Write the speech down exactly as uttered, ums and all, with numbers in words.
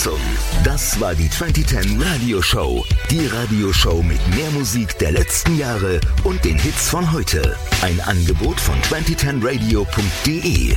Universum. Das war die zwanzig zehn Radio Show. Die Radioshow mit mehr Musik der letzten Jahre und den Hits von heute. Ein Angebot von zwanzig zehn radio punkt de.